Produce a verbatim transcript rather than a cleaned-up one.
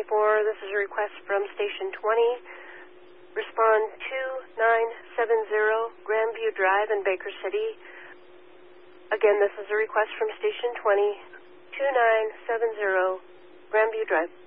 four. This is a request from Station twenty. Respond two nine seven zero Grandview Drive in Baker City. Again, this is a request from Station twenty, two nine seven zero Grandview Drive.